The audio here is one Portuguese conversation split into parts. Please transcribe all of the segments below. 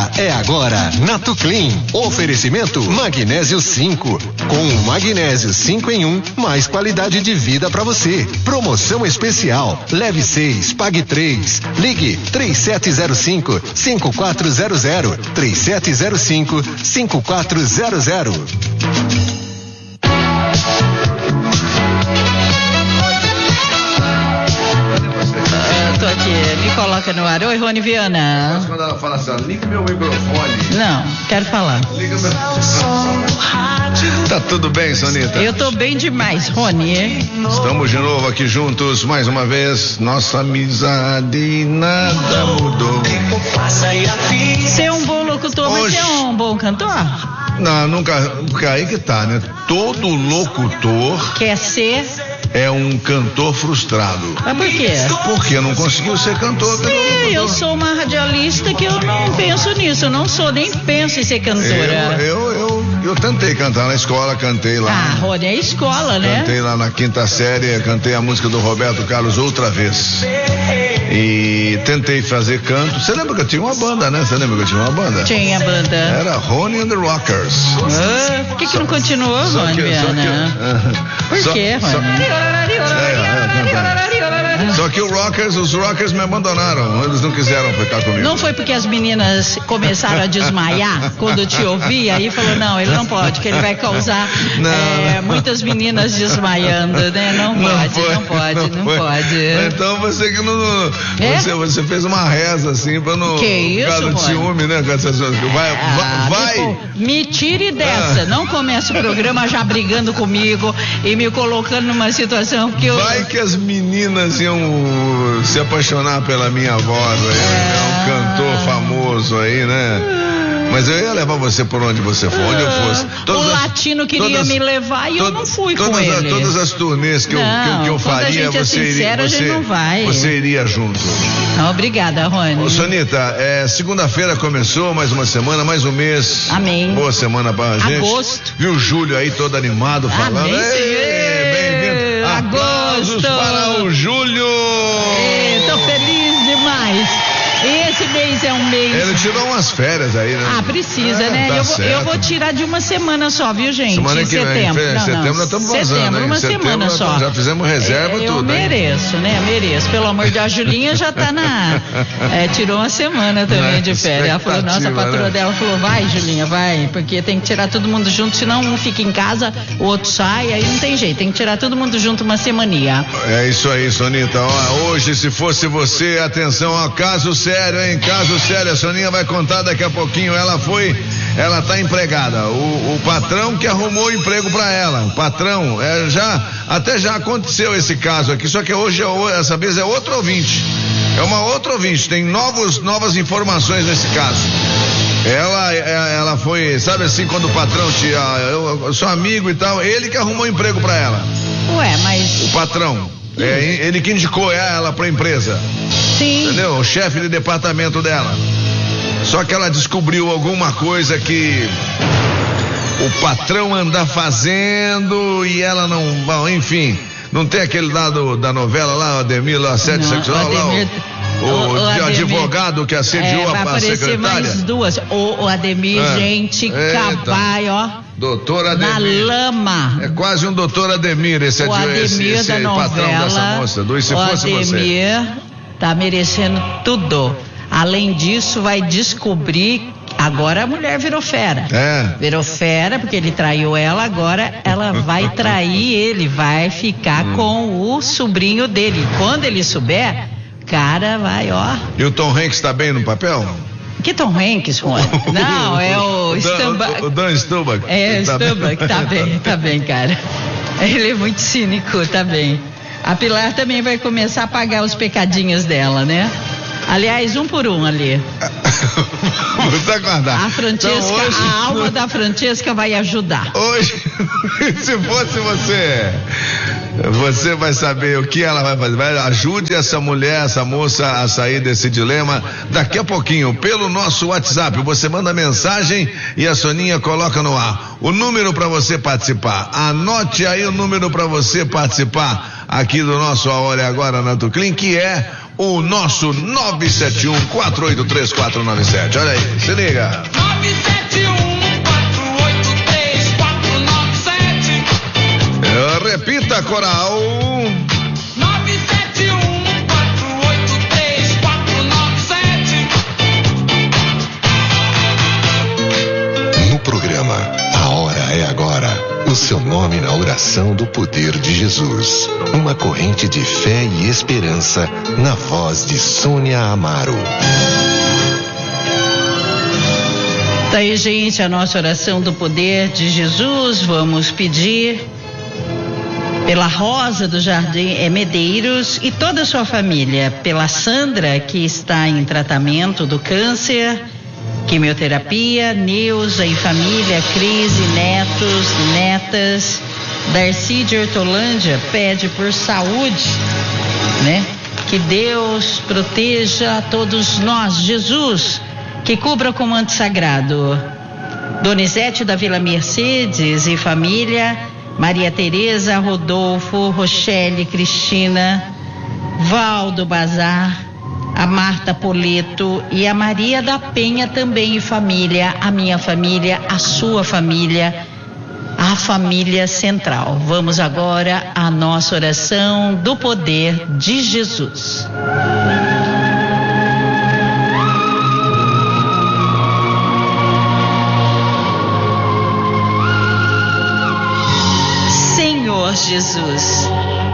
hora é agora na Tuclin. Oferecimento Magnésio 5. Com o Magnésio 5 em 1, mais qualidade de vida para você. Promoção especial. Leve 6, pague 3. Ligue 3705-5400. 3705-5400. Tô aqui, me coloca no ar. Oi, Rony Viana. Quando ela fala assim, liga meu microfone. Não, quero falar. Liga meu... Tá tudo bem, Sonita? Eu tô bem demais, Rony. Estamos de novo aqui juntos, mais uma vez. Nossa amizade nada mudou. Você é um bom locutor, mas você é um bom cantor? Não, nunca, porque aí que tá, né? Todo locutor quer ser... é um cantor frustrado. Mas por quê? Porque não conseguiu ser cantor. Sim, eu sou uma radialista que eu não penso nisso. Eu não sou, nem penso em ser cantora. Eu tentei cantar na escola, cantei lá. Ah, Rony, é escola, né? Cantei lá na 5ª série, cantei a música do Roberto Carlos outra vez. E tentei fazer canto. Você lembra que eu tinha uma banda, né? Você lembra que eu tinha uma banda? Tinha banda. Era Rony and the Rockers. Por que não continuou, Rony Viana? Por quê, Rony? Só que os Rockers me abandonaram. Eles não quiseram ficar comigo. Não foi porque as meninas começaram a desmaiar quando te ouvi, aí falou, não, ele não pode, que ele vai causar muitas meninas desmaiando, né? Não pode. Então você que não... Você fez uma reza assim pra não... Que isso, cara de ciúme, né? Vai. Me tire dessa. Não comece o programa já brigando comigo e me colocando numa situação que eu... Vai que as meninas iam se apaixonar pela minha voz aí, um cantor famoso aí, né? Mas eu ia levar você por onde você for, onde eu fosse. O latino queria me levar e eu não fui com ele. Todas as turnês que eu faria, você iria junto. Obrigada, Rony. Ô, Sonita, segunda-feira começou, mais uma semana, mais um mês. Amém. Boa semana pra gente. Agosto. Viu o Júlio aí todo animado falando. Amém, bem-vindo. Aplausos para o Júlio. Tô feliz demais. Esse mês é um mês... Ele tirou umas férias aí, né? Precisa, né? Tá eu vou tirar de uma semana só, viu, gente? Semana em que setembro. Vem. Setembro nós estamos vazando, setembro, uma semana só. Já fizemos reserva, eu tudo. Mereço, né? Mereço. Pelo amor de Deus, a Julinha já tá tirou uma semana também de férias. Ela falou, nossa, a patroa dela falou, vai, Julinha, vai, porque tem que tirar todo mundo junto, senão um fica em casa, o outro sai, aí não tem jeito, tem que tirar todo mundo junto uma semaninha. É isso aí, Sonita. Hoje, se fosse você, atenção, caso sério, hein? Caso sério, a Soninha vai contar daqui a pouquinho. Ela tá empregada. O patrão que arrumou emprego pra ela. O patrão, até já aconteceu esse caso aqui, só que hoje, essa vez é outro ouvinte. É uma outra ouvinte, tem novas informações nesse caso. Ela foi, sabe assim, quando o patrão eu sou amigo e tal, ele que arrumou emprego pra ela. Ué, mas... O patrão. Ele que indicou ela pra empresa. Sim. Entendeu? O chefe de departamento dela. Só que ela descobriu alguma coisa que o patrão anda fazendo e ela não... Bom, enfim, não tem aquele lado da novela lá, o Ademir, lá, assédio sexual, Ademir, o advogado que assediou a secretária. Mais duas. O Ademir, gente, cabai, ó. Doutor Ademir. Na lama. É quase um doutor Ademir, esse da novela, patrão dessa moça. Se fosse Ademir tá merecendo tudo. Além disso, vai descobrir. Agora a mulher virou fera. Virou fera porque ele traiu ela. Agora ela vai trair ele. Vai ficar com o sobrinho dele. Quando ele souber, cara, vai, ó. E o Tom Hanks tá bem no papel? Que Tom Hanks, Rony? Não, é o Stubach. O Dan Stubach. É, o Stubach, tá bem, cara. Ele é muito cínico, tá bem. A Pilar também vai começar a pagar os pecadinhos dela, né? Aliás, um por um ali. Vou aguardar. A Francesca, então, hoje... a alma da Francesca vai ajudar. Hoje, se fosse você vai saber o que ela vai fazer. Ajude essa mulher, essa moça a sair desse dilema daqui a pouquinho, pelo nosso WhatsApp. Você manda mensagem e a Soninha coloca no ar o número para você participar. Anote aí o número para você participar aqui do nosso A Hora é Agora na Tuclin, que é o nosso 971-483-497. Olha aí, se liga. 971-483-497. Repita, coral. 971-483-497. No programa A Hora é Agora. O seu nome na oração do poder de Jesus. Uma corrente de fé e esperança na voz de Sônia Amaro. Tá aí, gente, a nossa oração do poder de Jesus. Vamos pedir pela Rosa do Jardim Medeiros e toda a sua família. Pela Sandra, que está em tratamento do câncer, quimioterapia, Neuza e família, Cris e netos, netas. Darcy de Hortolândia pede por saúde, né? Que Deus proteja a todos nós. Jesus, que cubra com manto sagrado. Donizete da Vila Mercedes e família, Maria Tereza, Rodolfo, Rochelle, Cristina, Valdo Bazar, a Marta Poleto e a Maria da Penha também e família, a minha família, a sua família, a família central. Vamos agora à nossa oração do poder de Jesus. Senhor Jesus,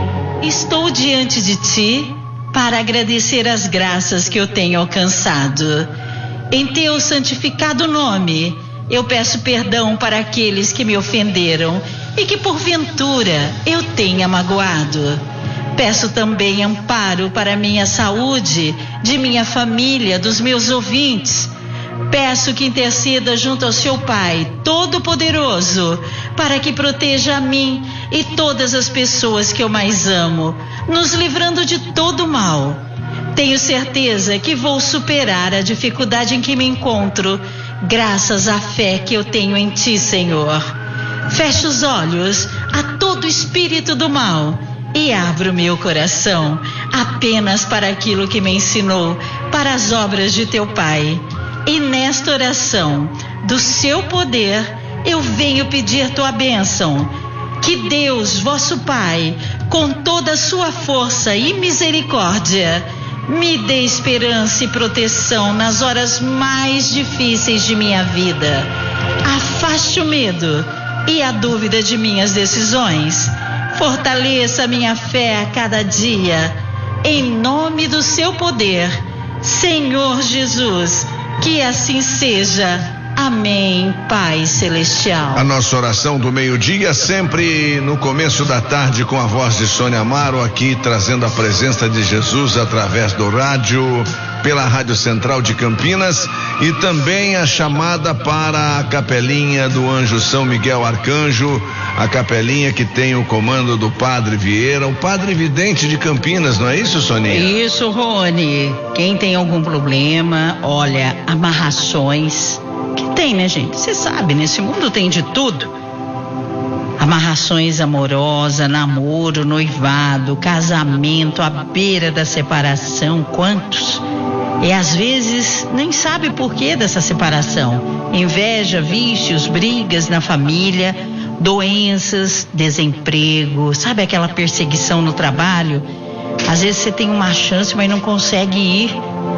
estou diante de Ti para agradecer as graças que eu tenho alcançado. Em teu santificado nome, eu peço perdão para aqueles que me ofenderam e que porventura eu tenha magoado. Peço também amparo para minha saúde, de minha família, dos meus ouvintes. Peço que interceda junto ao seu Pai Todo-Poderoso, para que proteja a mim e todas as pessoas que eu mais amo, nos livrando de todo mal. Tenho certeza que vou superar a dificuldade em que me encontro, graças à fé que eu tenho em Ti, Senhor. Fecho os olhos a todo espírito do mal e abro meu coração apenas para aquilo que me ensinou, para as obras de Teu Pai. E nesta oração do Seu poder, eu venho pedir Tua bênção. Que Deus, vosso Pai, com toda a sua força e misericórdia, me dê esperança e proteção nas horas mais difíceis de minha vida. Afaste o medo e a dúvida de minhas decisões. Fortaleça a minha fé a cada dia. Em nome do Seu poder, Senhor Jesus, que assim seja. Amém, Pai Celestial. A nossa oração do meio-dia, sempre no começo da tarde, com a voz de Sônia Amaro, aqui trazendo a presença de Jesus através do rádio, pela Rádio Central de Campinas, e também a chamada para a capelinha do Anjo São Miguel Arcanjo, a capelinha que tem o comando do Padre Vieira, o Padre Vidente de Campinas, não é isso, Soninha? Isso, Rony. Quem tem algum problema, olha, amarrações, que tem, né, gente? Você sabe, nesse mundo tem de tudo. Amarrações amorosas, namoro, noivado, casamento, à beira da separação, quantos? E às vezes nem sabe o porquê dessa separação. Inveja, vícios, brigas na família, doenças, desemprego, sabe aquela perseguição no trabalho? Às vezes você tem uma chance, mas não consegue ir.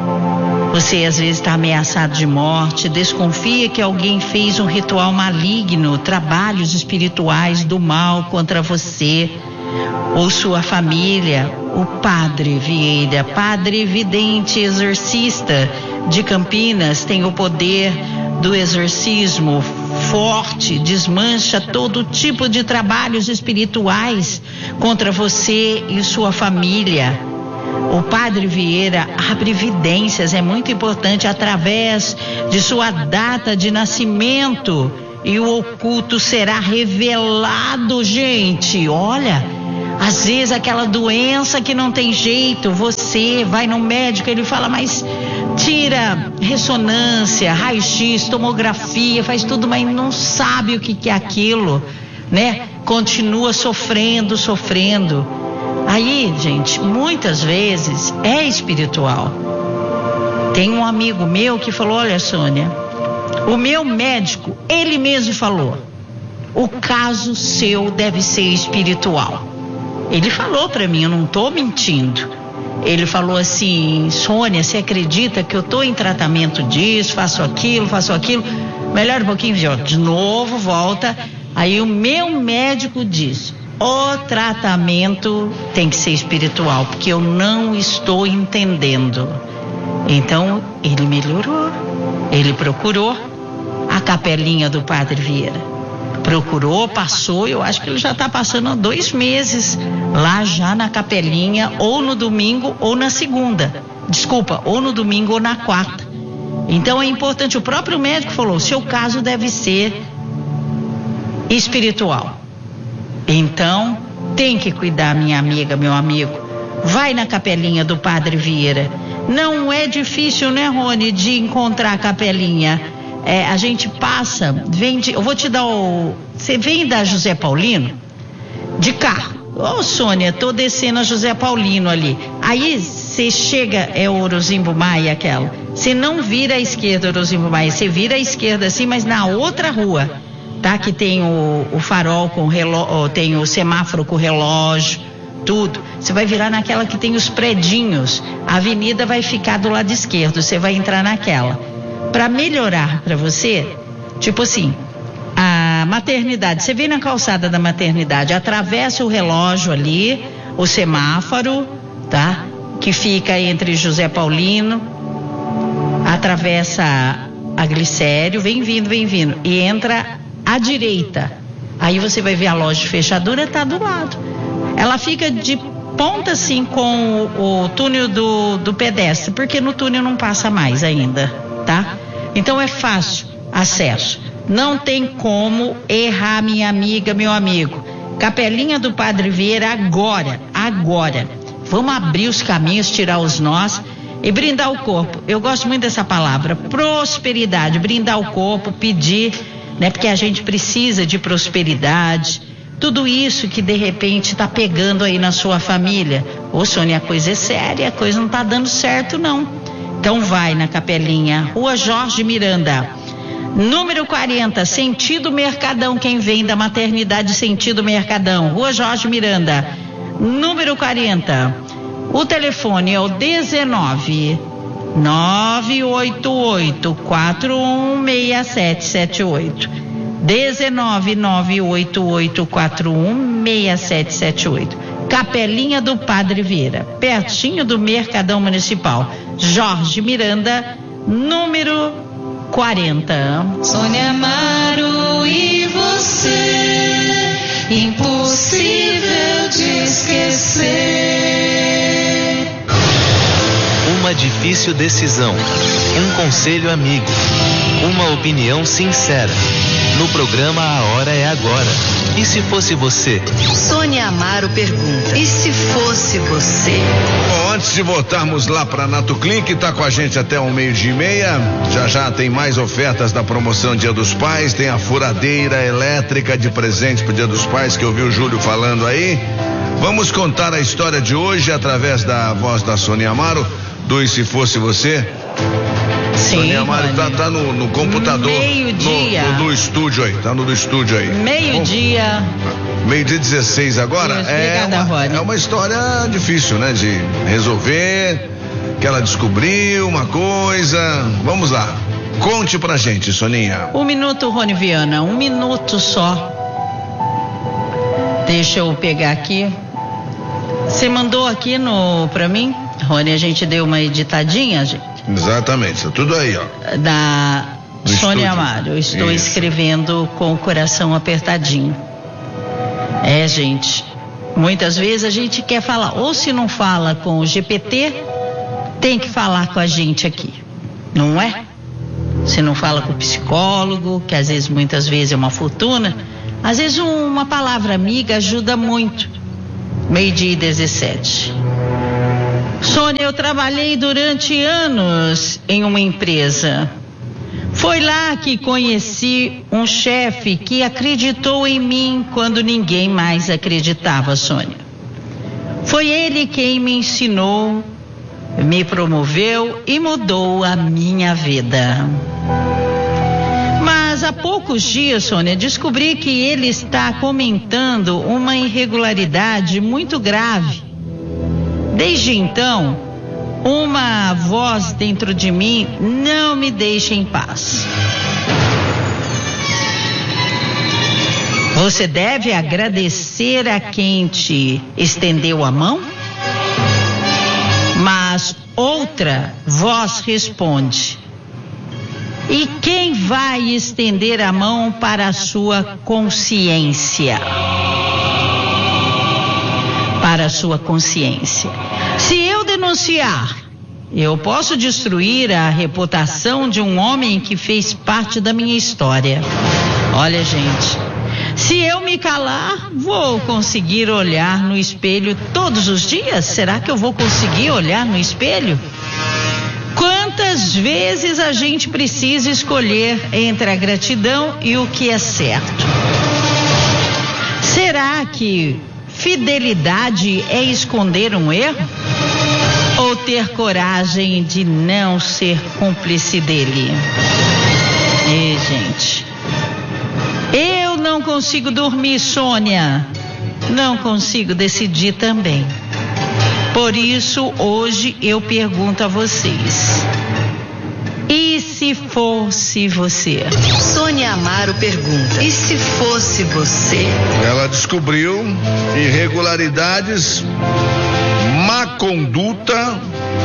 Você às vezes está ameaçado de morte, desconfia que alguém fez um ritual maligno, trabalhos espirituais do mal contra você ou sua família. O Padre Vieira, Padre Vidente Exorcista de Campinas, tem o poder do exorcismo forte, desmancha todo tipo de trabalhos espirituais contra você e sua família. O Padre Vieira abre evidências, é muito importante, através de sua data de nascimento, e o oculto será revelado, gente. Olha, às vezes aquela doença que não tem jeito, você vai no médico, ele fala, mas tira ressonância, raio-x, tomografia, faz tudo, mas não sabe o que é aquilo, né? Continua sofrendo. Aí, gente, muitas vezes é espiritual. Tem um amigo meu que falou: olha, Sônia, o meu médico, ele mesmo falou, o caso seu deve ser espiritual. Ele falou pra mim, eu não tô mentindo. Ele falou assim: Sônia, você acredita que eu tô em tratamento disso, faço aquilo? Melhora um pouquinho, de novo, volta. Aí o meu médico disse: o tratamento tem que ser espiritual, porque eu não estou entendendo. Então, ele melhorou. Ele procurou a capelinha do Padre Vieira. Procurou, passou, eu acho que ele já está passando há 2 meses lá já na capelinha, ou no domingo ou na segunda. Desculpa, ou no domingo ou na quarta. Então é importante, o próprio médico falou: seu caso deve ser espiritual. Então, tem que cuidar, minha amiga, meu amigo. Vai na capelinha do Padre Vieira. Não é difícil, né, Rony, de encontrar a capelinha. A gente passa, eu vou te dar você vem da José Paulino de carro. Sônia, tô descendo a José Paulino ali. Aí você chega, é o Orozimbo Maia aquela. Você não vira à esquerda, Orozimbo Maia, você vira à esquerda assim, mas na outra rua, tá? Que tem o farol com relógio, tem o semáforo com relógio, tudo. Você vai virar naquela que tem os predinhos. A avenida vai ficar do lado esquerdo, você vai entrar naquela. Para melhorar para você, tipo assim, a maternidade, você vem na calçada da maternidade, atravessa o relógio ali, o semáforo, tá? Que fica entre José Paulino, atravessa a Glicério, vem vindo, e entra à direita. Aí você vai ver a loja de fechadura, tá do lado. Ela fica de ponta assim com o túnel do pedestre, porque no túnel não passa mais ainda, tá? Então é fácil acesso. Não tem como errar, minha amiga, meu amigo. Capelinha do Padre Vieira agora. Vamos abrir os caminhos, tirar os nós e brindar o corpo. Eu gosto muito dessa palavra, prosperidade, brindar o corpo, pedir, né? Porque a gente precisa de prosperidade. Tudo isso que de repente está pegando aí na sua família. Ô, Sônia, a coisa é séria, a coisa não está dando certo não. Então vai na capelinha, Rua Jorge Miranda, número 40, sentido Mercadão, quem vem da maternidade sentido Mercadão, Rua Jorge Miranda, número 40. O telefone é o 19 988 416778. 19 988 416778. Capelinha do Padre Vieira, pertinho do Mercadão Municipal. Jorge Miranda, número 40. Sônia Amaro e você, impossível de esquecer. Uma difícil decisão, um conselho amigo, uma opinião sincera. No programa A Hora é Agora. E se fosse você? Sônia Amaro pergunta: e se fosse você? Bom, antes de voltarmos lá para Nato Clean, que tá com a gente até 12:30, já tem mais ofertas da promoção Dia dos Pais, tem a furadeira elétrica de presente pro Dia dos Pais, que eu vi o Júlio falando aí. Vamos contar a história de hoje através da voz da Sônia Amaro, do E Se Fosse Você? Sim, Sônia Amaro tá no computador. Meio-dia. No estúdio aí, tá no estúdio aí. Meio-dia. Meio-dia 16 agora. Isso, é uma história difícil, né? De resolver, que ela descobriu uma coisa. Vamos lá. Conte pra gente, Soninha. 1 minuto, Rony Viana, 1 minuto só. Deixa eu pegar aqui. Você mandou aqui pra mim, Rony, a gente deu uma editadinha, gente. Exatamente, tá tudo aí, ó. Da Sônia Amaro. Eu estou Isso. escrevendo com o coração apertadinho. Gente, muitas vezes a gente quer falar, ou se não fala com o GPT, tem que falar com a gente aqui, não é? Se não fala com o psicólogo, que às vezes, muitas vezes é uma fortuna, às vezes uma palavra amiga ajuda muito. 12:17. Sônia, eu trabalhei durante anos em uma empresa. Foi lá que conheci um chefe que acreditou em mim quando ninguém mais acreditava, Sônia. Foi ele quem me ensinou, me promoveu e mudou a minha vida. Mas há poucos dias, Sônia, descobri que ele está comentando uma irregularidade muito grave. Desde então, uma voz dentro de mim não me deixa em paz. Você deve agradecer a quem te estendeu a mão? Mas outra voz responde: e quem vai estender a mão para a sua consciência? Para a sua consciência. Se eu denunciar, eu posso destruir a reputação de um homem que fez parte da minha história. Olha, gente, se eu me calar, vou conseguir olhar no espelho todos os dias? Será que eu vou conseguir olhar no espelho? Quantas vezes a gente precisa escolher entre a gratidão e o que é certo? Será que fidelidade é esconder um erro? Ou ter coragem de não ser cúmplice dele? E, gente, eu não consigo dormir, Sônia. Não consigo decidir também. Por isso, hoje eu pergunto a vocês: e se fosse você? Sônia Amaro pergunta: e se fosse você? Ela descobriu irregularidades, má conduta.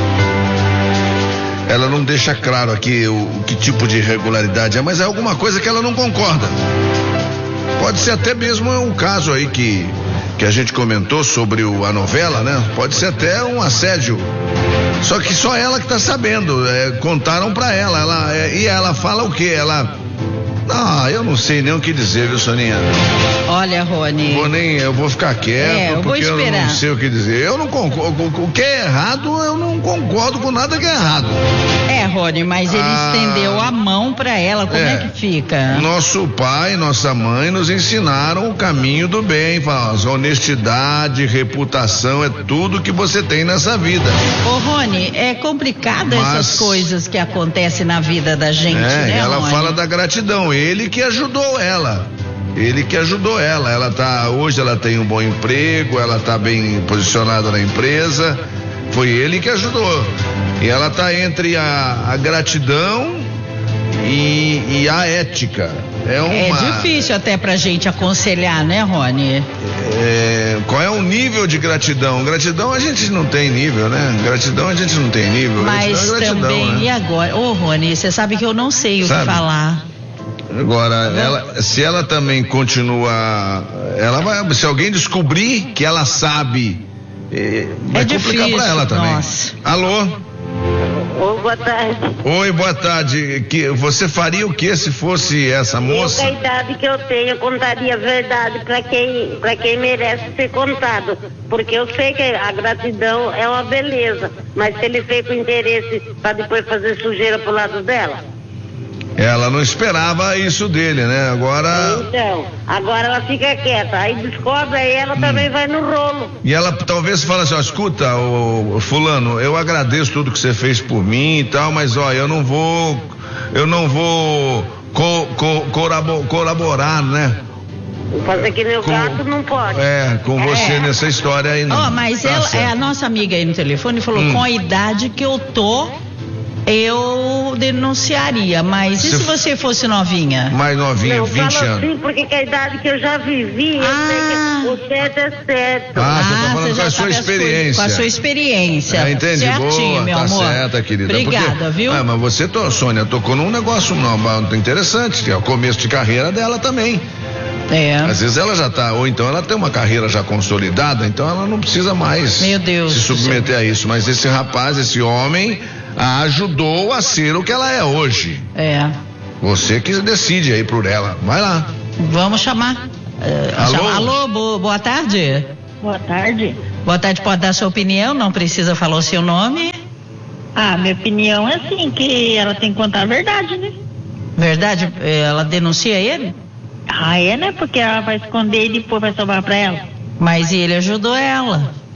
Ela não deixa claro aqui o que tipo de irregularidade é, mas é alguma coisa que ela não concorda. Pode ser até mesmo um caso aí que a gente comentou sobre a novela, né? Pode ser até um assédio. Só que só ela que tá sabendo. Contaram pra ela. E ela fala o quê? Eu não sei nem o que dizer, viu, Soninha? Olha, Rony. Eu vou ficar quieto, porque eu não sei o que dizer. Eu não concordo. O que é errado, eu não concordo com nada que é errado. Rony, mas ele estendeu a mão pra ela. Como é que fica? Nosso pai, nossa mãe nos ensinaram o caminho do bem. Honestidade, reputação, é tudo que você tem nessa vida. Ô, Rony, é complicado essas coisas que acontecem na vida da gente, né, ela Rony? fala da gratidão. Ele que ajudou ela. Hoje ela tem um bom emprego, ela tá bem posicionada na empresa. Foi ele que ajudou. E ela tá entre a gratidão e a ética. É difícil até pra gente aconselhar, né, Rony? Qual é o nível de gratidão? Gratidão a gente não tem nível, né? Gratidão a gente não tem nível. Mas gratidão, também, né? E agora? Ô, Rony, você sabe que eu não sei o que falar. Agora, se ela também continua, se alguém descobrir que ela sabe, vai complicar pra ela também. Nossa. Alô? Oi, boa tarde. Oi, boa tarde. Você faria o que se fosse essa moça? Com a idade que eu tenho, eu contaria a verdade para quem merece ser contado. Porque eu sei que a gratidão é uma beleza, mas se ele fez com interesse para depois fazer sujeira pro lado dela. Ela não esperava isso dele, né? Agora ela fica quieta. Aí descobre, aí ela também vai no rolo. E ela talvez fale assim: escuta, fulano, eu agradeço tudo que você fez por mim e tal, mas eu não vou colaborar, né? Fazer que nem o gato não pode. Com você nessa história aí não. Mas a nossa amiga aí no telefone falou: com a idade que eu tô, eu denunciaria, mas e se você fosse novinha? Mais novinha, 20 anos. Assim, porque com a idade que eu já vivi, eu sei que o certo é certo. Você tá falando com a sua experiência. Com a sua experiência. Entendi, certinho, boa, meu tá amor. certa, querida. Obrigada, viu? Mas você, Sônia, tocou num negócio interessante, que é o começo de carreira dela também. Às vezes ela já tá, ou então ela tem uma carreira já consolidada, então ela não precisa mais se submeter a isso. Mas esse rapaz, esse homem, a ajudou a ser o que ela é hoje. Você que decide aí por ela. Vai lá. Vamos chamar. Alô, boa tarde. Boa tarde. Boa tarde, pode dar sua opinião, não precisa falar o seu nome. Minha opinião é assim, que ela tem que contar a verdade, né? Verdade? Ela denuncia ele? Né? Porque ela vai esconder e depois vai sobrar pra ela. Mas ele ajudou ela.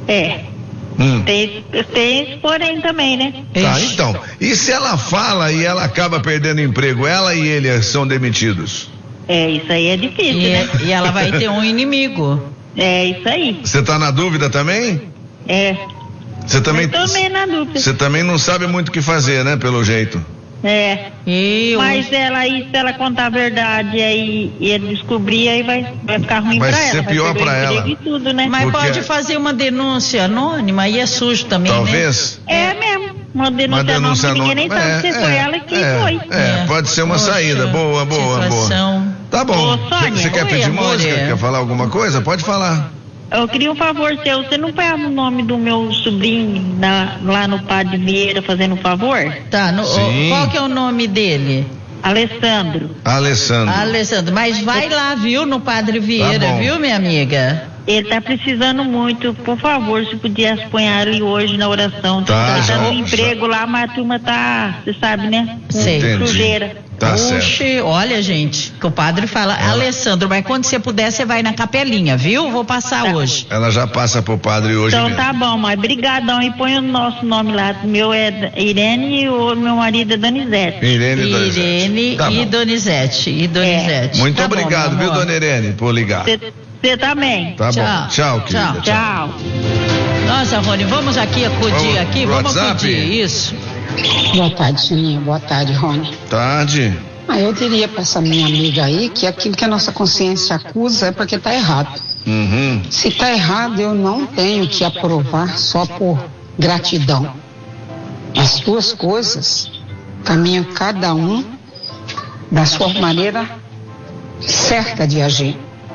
Tem esse porém também, né? Tá, então. E se ela fala e ela acaba perdendo emprego, ela e ele são demitidos? Isso aí é difícil, né? E ela vai ter um inimigo. Isso aí. Você tá na dúvida também? Você também. Eu tô meio na dúvida. Você também não sabe muito o que fazer, né? Pelo jeito. Mas ela aí, se ela contar a verdade aí e ele descobrir, aí vai ficar ruim pra ela. Vai ser pior pra ela. E tudo, né? Mas pode fazer uma denúncia anônima, aí é sujo também, talvez. né? Mesmo. Uma denúncia anônima, ninguém nem sabe se foi ela e quem foi. Pode ser uma saída. Boa. Tá bom. Sônia, você quer pedir música? Quer falar alguma coisa? Pode falar. Eu queria um favor seu, você não põe o nome do meu sobrinho lá no Padre Vieira fazendo um favor? Tá, qual que é o nome dele? Alessandro, mas vai lá, viu, no Padre Vieira, viu, minha amiga? Ele tá precisando muito, por favor, se pudesse pôr ali hoje na oração. Tá no emprego lá, mas a turma tá, você sabe, né? Sujeira. Tá certo. certo. Olha, gente, que o padre fala, Alessandro, mas quando você puder, você vai na capelinha, viu? Vou passar hoje. Ela já passa pro padre hoje então mesmo. Tá bom, mas brigadão, e põe o nosso nome lá, o meu é Irene e o meu marido é Donizete. Irene e Donizete. Muito obrigado, viu, dona Irene, por ligar. Você também. Tá bom. Tchau, querida. Tchau. Nossa, Rony, vamos aqui acudir aqui, vamos acudir isso. Boa tarde, Sininho. Boa tarde, Rony. Tarde. Eu diria para essa minha amiga aí que aquilo que a nossa consciência acusa é porque tá errado. Se tá errado, eu não tenho que aprovar só por gratidão. As duas coisas caminham cada um da sua maneira certa de agir.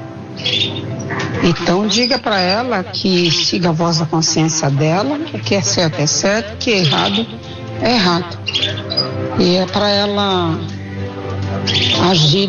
Então diga para ela que siga a voz da consciência dela, o que é certo, o que é errado. E é para ela agir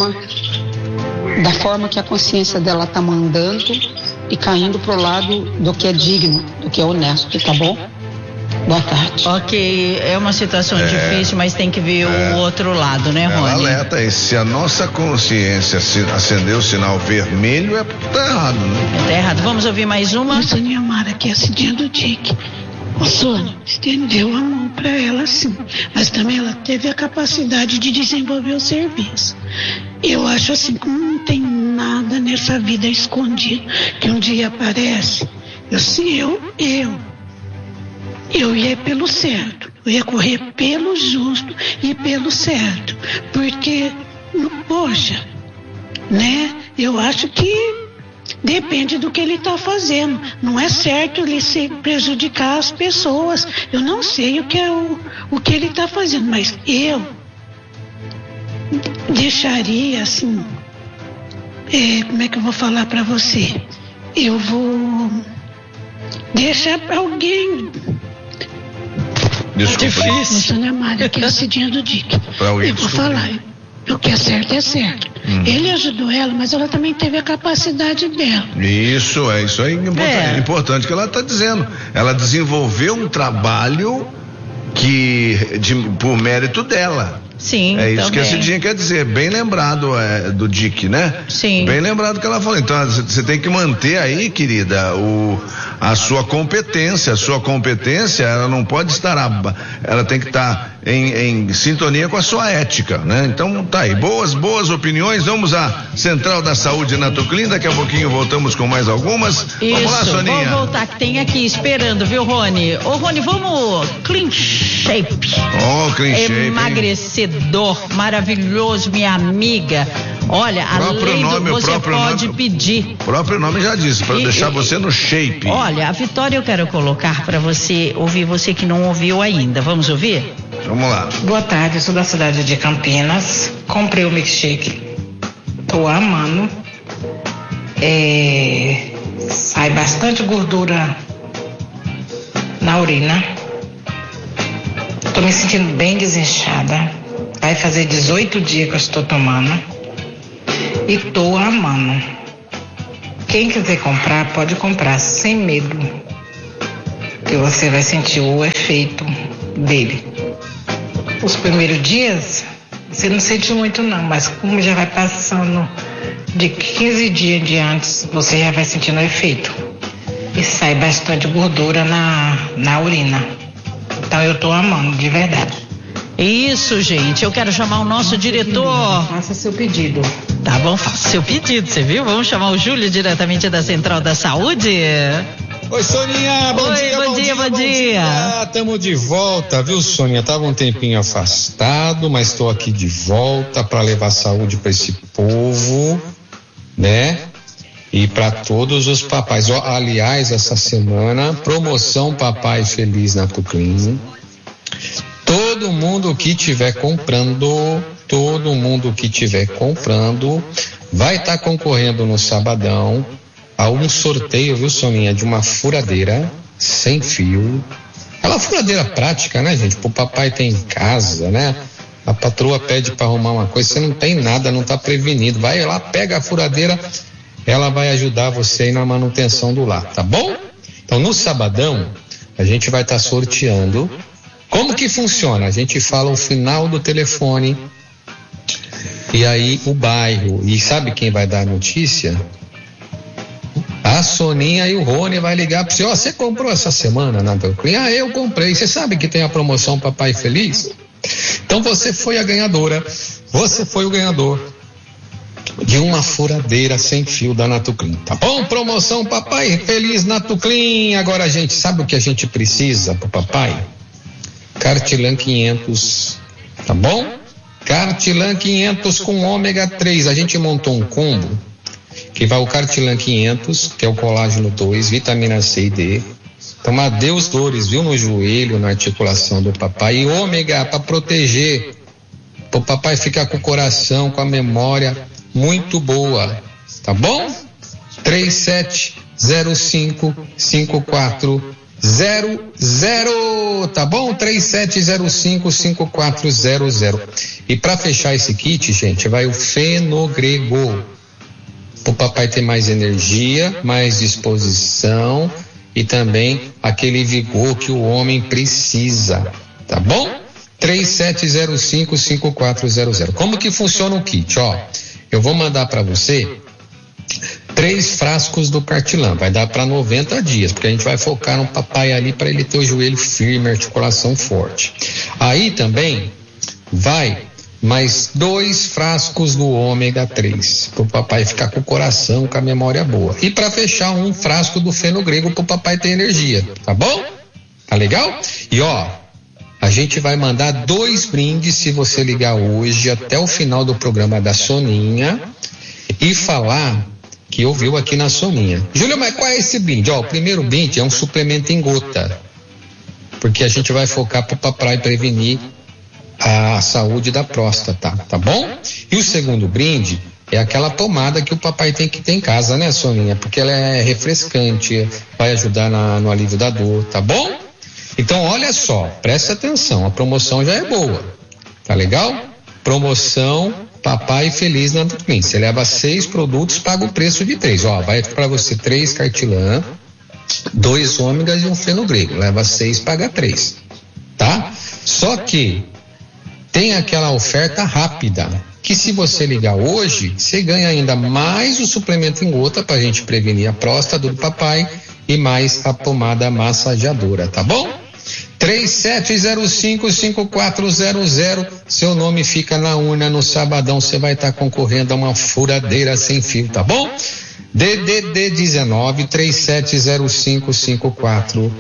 da forma que a consciência dela está mandando e caindo pro lado do que é digno, do que é honesto, tá bom? Boa tarde. Ok, é uma situação difícil, mas tem que ver o outro lado, né, Rony? Alerta aí, se a nossa consciência acender o sinal vermelho, é porque tá errado, né? Tá errado. Vamos ouvir mais uma? Sônia Mara, que é a Cidinha do Dick. Sônia, estendeu a mão para ela sim, mas também ela teve a capacidade de desenvolver o serviço. Eu acho assim que não tem nada nessa vida escondido que um dia aparece. Eu ia pelo certo, eu ia correr pelo justo e pelo certo, porque, poxa, né, eu acho que depende do que ele está fazendo. Não é certo ele se prejudicar as pessoas. Eu não sei o que ele está fazendo, mas eu deixaria assim. Como é que eu vou falar para você? Eu vou deixar para alguém. Desculpa. Difícil. Sônia Mária, que é a Cidinha do Dick. Eu vou falar. O que é certo é certo. Ele ajudou ela, mas ela também teve a capacidade dela. Isso aí é importante que ela está dizendo. Ela desenvolveu um trabalho por mérito dela. Sim, é isso também. Que a Cidinha quer dizer, bem lembrado do Dick, né? Sim. Bem lembrado que ela falou. Então você tem que manter aí, querida, a sua competência. A sua competência, ela não pode estar ela tem que estar em sintonia com a sua ética, né? Então tá aí, boas opiniões. Vamos à Central da Saúde na Tuclin, daqui a pouquinho voltamos com mais algumas. Isso, vamos lá, Soninha. Vamos voltar, que tem aqui esperando, viu, Rony? Ô, Rony, vamos Clean Shape. Clean Shape. Emagrecedor, maravilhoso, minha amiga. Olha, além do você pode pedir. O próprio nome já disse, para deixar você no shape. Olha, a Vitória eu quero colocar para você ouvir, você que não ouviu ainda. Vamos ouvir? Vamos lá. Boa tarde, eu sou da cidade de Campinas. Comprei o milkshake. Tô amando. Sai bastante gordura na urina. Tô me sentindo bem desinchada. Vai fazer 18 dias que eu estou tomando. E tô amando. Quem quiser comprar, pode comprar sem medo. Que você vai sentir o efeito dele. Os primeiros dias, você não sente muito não, mas como já vai passando de 15 dias de antes, você já vai sentindo o efeito. e sai bastante gordura na urina. Então eu tô amando, de verdade. Isso, gente. Eu quero chamar o nosso diretor. Faça seu pedido. Tá bom, faça seu pedido, você viu? Vamos chamar o Júlio diretamente da Central da Saúde. Oi, Soninha, bom dia. Estamos de volta, viu, Soninha? Tava um tempinho afastado, mas estou aqui de volta para levar saúde para esse povo, né? E para todos os papais. Aliás, essa semana, promoção Papai Feliz Nato Clean. Todo mundo que estiver comprando vai estar concorrendo no sabadão a um sorteio, viu, Soninha, de uma furadeira sem fio. Aquela furadeira prática, né, gente? Pro papai ter em casa, né? A patroa pede para arrumar uma coisa, você não tem nada, não tá prevenido. Vai lá, pega a furadeira, ela vai ajudar você aí na manutenção do lar, tá bom? Então, no sabadão, a gente vai estar sorteando. Como que funciona? A gente fala o final do telefone e aí o bairro. E sabe quem vai dar a notícia? A Soninha e o Rony vai ligar para você. Você comprou essa semana na Nato Clean? Eu comprei. Você sabe que tem a promoção Papai Feliz? Então você foi a ganhadora. Você foi o ganhador de uma furadeira sem fio da Nato Clean, tá bom? Promoção Papai Feliz Nato Clean. Agora a gente sabe o que a gente precisa pro papai? Cartilan 500, tá bom? Cartilan 500 com ômega 3. A gente montou um combo que vai o Cartilan 500, que é o colágeno 2, vitamina C e D. Então, adeus dores, viu, no joelho, na articulação do papai. E ômega para proteger, para o papai ficar com o coração, com a memória muito boa, tá bom? 37055400, tá bom? 37055400. E para fechar esse kit, gente, vai o Fenogrego. O papai ter mais energia, mais disposição e também aquele vigor que o homem precisa, tá bom? 37055400. Como que funciona o kit? Ó, eu vou mandar para você 3 frascos do Cartilan, vai dar para 90 dias, porque a gente vai focar no papai ali para ele ter o joelho firme, articulação forte. Aí também vai mais 2 frascos do ômega 3, pro papai ficar com o coração, com a memória boa. E para fechar, 1 frasco do Fenogrego pro papai ter energia, tá bom? Tá legal? E ó, a gente vai mandar 2 brindes se você ligar hoje até o final do programa da Soninha e falar que ouviu aqui na Soninha. Júlio, mas qual é esse brinde? Ó, o primeiro brinde é um suplemento em gota, porque a gente vai focar pro papai prevenir a saúde da próstata, tá bom? E o segundo brinde é aquela tomada que o papai tem que ter em casa, né, Soninha? Porque ela é refrescante, vai ajudar no alívio da dor, tá bom? Então, olha só, presta atenção, a promoção já é boa, tá legal? Promoção Papai Feliz Nato Clean. Você leva 6 produtos, paga o preço de 3. Ó, vai para você 3 Cartilan, 2 ômegas e um Fenogrego. Leva 6, paga 3, tá? Só que tem aquela oferta rápida, que se você ligar hoje, você ganha ainda mais o suplemento em gota pra gente prevenir a próstata do papai e mais a pomada massageadora, tá bom? 37055400, seu nome fica na urna no sabadão, você vai estar concorrendo a uma furadeira sem fio, tá bom? DDD 19 37055400.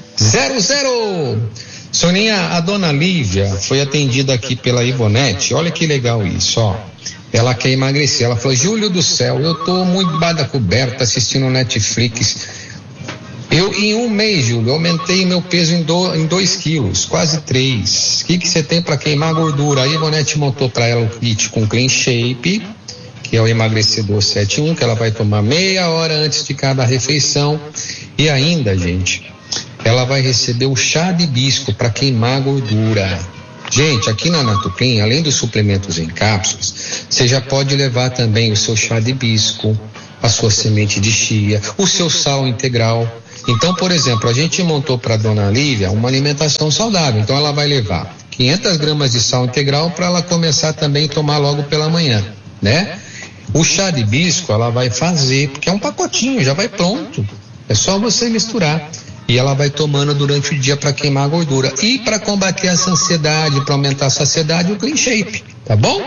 Soninha, a dona Lívia foi atendida aqui pela Ivonete, olha que legal isso, ó. Ela quer emagrecer, ela falou: Júlio do céu, eu tô muito debaixo da coberta assistindo Netflix. Eu, em um mês, Júlio, aumentei meu peso em 2 quilos, quase 3. O que você tem para queimar gordura? A Ivonete montou para ela o kit com Clean Shape, que é o emagrecedor 7-1, que ela vai tomar meia hora antes de cada refeição. E ainda, gente, ela vai receber o chá de hibisco para queimar gordura. Gente, aqui na Nato Clean, além dos suplementos em cápsulas, você já pode levar também o seu chá de hibisco, a sua semente de chia, o seu sal integral. Então, por exemplo, a gente montou para a dona Lívia uma alimentação saudável. Então, ela vai levar 500 gramas de sal integral para ela começar também a tomar logo pela manhã, né? O chá de hibisco ela vai fazer, porque é um pacotinho, já vai pronto. É só você misturar e ela vai tomando durante o dia para queimar a gordura. E para combater essa ansiedade, para aumentar a saciedade, o Clean Shape, tá bom?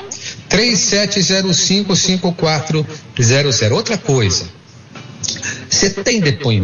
3705-5400. Outra coisa, você tem depoimento